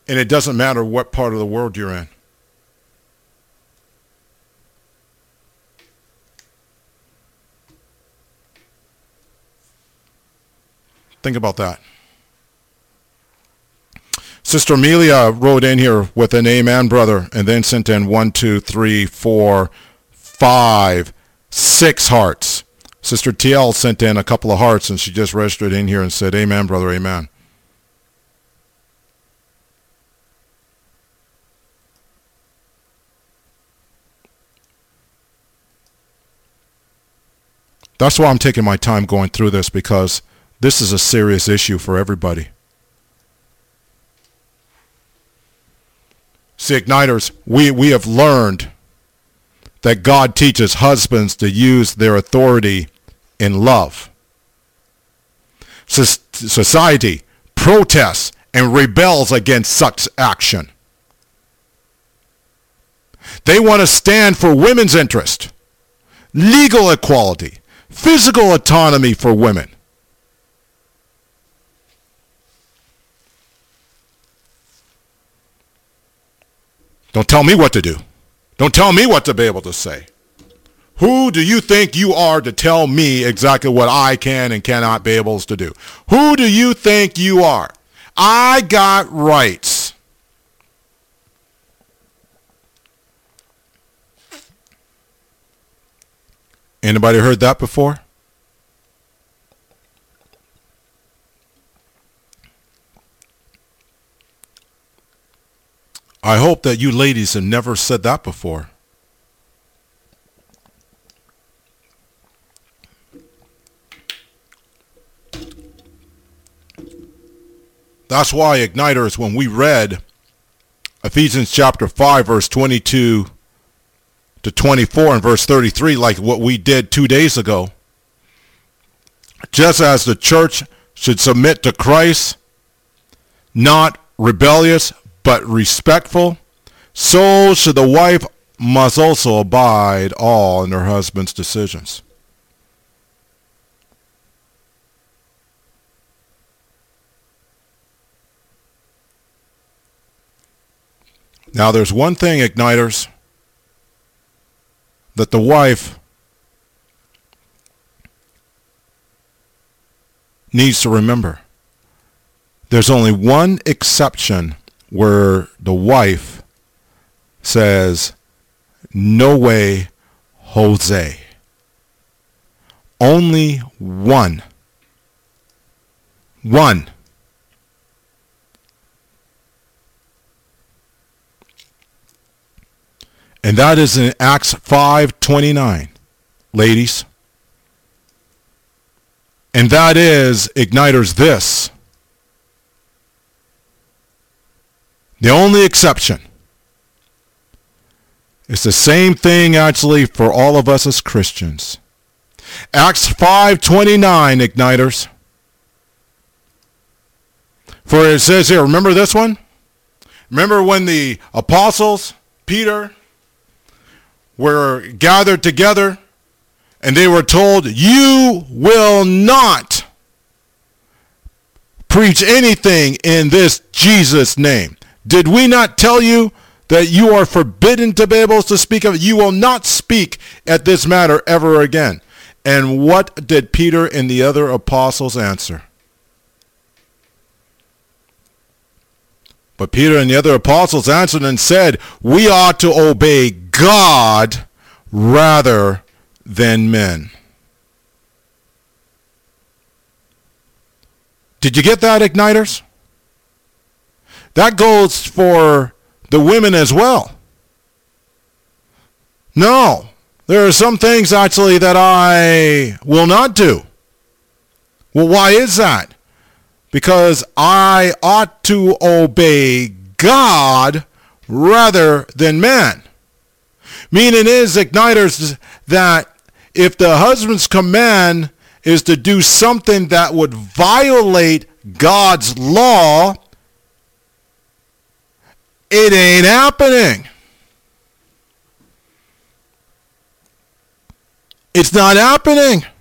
And it doesn't matter what part of the world you're in. Think about that. Sister Amelia wrote in here with an amen, brother, and then sent in 1, 2, 3, 4, 5, 6 hearts. Sister TL sent in a couple of hearts, and she just registered in here and said, amen, brother, amen. That's why I'm taking my time going through this, because this is a serious issue for everybody. See, Igniters, we have learned that God teaches husbands to use their authority in love. Society protests and rebels against such action. They want to stand for women's interest, legal equality, physical autonomy for women. Don't tell me what to do. Don't tell me what to be able to say. Who do you think you are to tell me exactly what I can and cannot be able to do? Who do you think you are? I got rights. Anybody heard that before? I hope that you ladies have never said that before. That's why, Igniters, when we read Ephesians chapter 5, verse 22 to 24 and verse 33, like what we did 2 days ago, just as the church should submit to Christ, not rebellious, but respectful, so should the wife must also abide all in her husband's decisions. Now there's one thing, Igniters, that the wife needs to remember. There's only one exception where the wife says, no way, Jose. Only one. One. And that is in Acts 5:29, ladies. And that is, Igniters, this. The only exception. It's the same thing actually for all of us as Christians. Acts 5:29, Igniters. For it says here, remember this one? Remember when the apostles, Peter, were gathered together and they were told, you will not preach anything in this Jesus name. Did we not tell you that you are forbidden to be able to speak of it? You will not speak at this matter ever again. And what did Peter and the other apostles answer? But Peter and the other apostles answered and said, we ought to obey God rather than men. Did you get that, Igniters? That goes for the women as well. No, there are some things actually that I will not do. Well, why is that? Because I ought to obey God rather than man. Meaning is, Igniters, that if the husband's command is to do something that would violate God's law, it ain't happening. It's not happening.